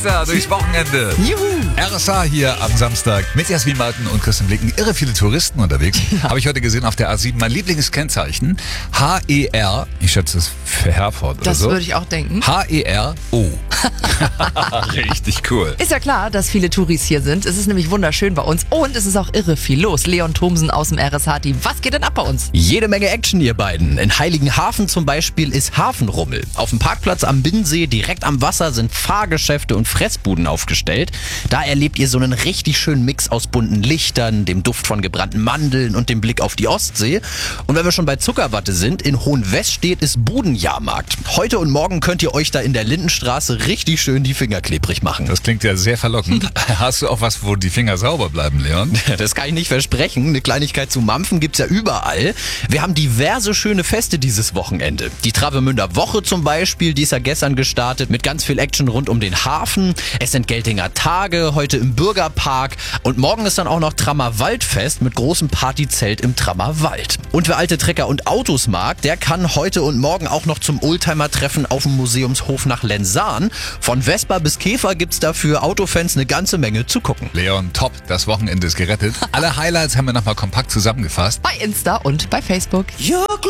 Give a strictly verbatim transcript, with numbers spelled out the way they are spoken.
Ja, durchs Wochenende. Juhu. R S A hier am Samstag mit Jasmin Martin und Christian Blicken. Irre viele Touristen unterwegs. Ja. Habe ich heute gesehen auf der A sieben. Mein Lieblingskennzeichen. H E R. Ich schätze es für Herford oder Das so. würde ich auch denken. H E R O. Richtig cool. Ist ja klar, dass viele Touris hier sind. Es ist nämlich wunderschön bei uns und es ist auch irre viel los. Leon Thomsen aus dem R S H. Was geht denn ab bei uns? Jede Menge Action, ihr beiden. In Heiligenhafen zum Beispiel ist Hafenrummel. Auf dem Parkplatz am Binnensee, direkt am Wasser, sind Fahrgeschäfte und Fressbuden aufgestellt. Da erlebt ihr so einen richtig schönen Mix aus bunten Lichtern, dem Duft von gebrannten Mandeln und dem Blick auf die Ostsee. Und wenn wir schon bei Zuckerwatte sind, in Hohenwestedt ist Budenjahrmarkt. Heute und morgen könnt ihr euch da in der Lindenstraße richtig schön die Finger klebrig machen. Das klingt ja sehr verlockend. Hast du auch was, wo die Finger sauber bleiben, Leon? Das kann ich nicht versprechen. Eine Kleinigkeit zu mampfen gibt's ja überall. Wir haben diverse schöne Feste dieses Wochenende. Die Travemünder Woche zum Beispiel, die ist ja gestern gestartet mit ganz viel Action rund um den Hafen. Es sind Geltinger Tage, heute im Bürgerpark. Und morgen ist dann auch noch Trammer Waldfest mit großem Partyzelt im Trammer Wald. Und wer alte Trecker und Autos mag, der kann heute und morgen auch noch zum Oldtimer-Treffen auf dem Museumshof nach Lenzahn. Von Vespa bis Käfer gibt's da für Autofans eine ganze Menge zu gucken. Leon, top. Das Wochenende ist gerettet. Alle Highlights haben wir nochmal kompakt zusammengefasst. Bei Insta und bei Facebook. You're